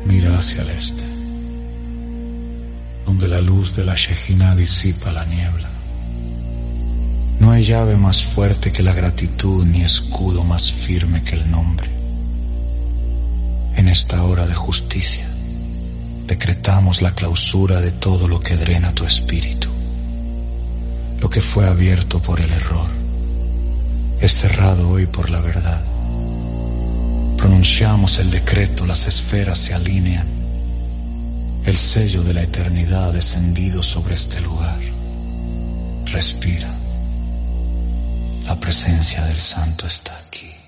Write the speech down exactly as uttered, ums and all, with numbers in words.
Mira hacia el este, donde la luz de la Shejina disipa la niebla. No hay llave más fuerte que la gratitud, ni escudo más firme que el nombre. En esta hora de justicia, decretamos la clausura de todo lo que drena tu espíritu. Lo que fue abierto por el error es cerrado hoy por la verdad. Pronunciamos el decreto, las esferas se alinean. El sello de la eternidad ha descendido sobre este lugar. Respira. La presencia del Santo está aquí.